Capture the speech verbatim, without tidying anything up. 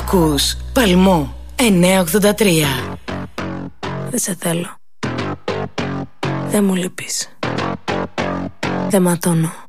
Ακούς Παλμό εννιακόσια ογδόντα τρία. Δεν σε θέλω. Δεν μου λείπεις. Δεν ματώνω.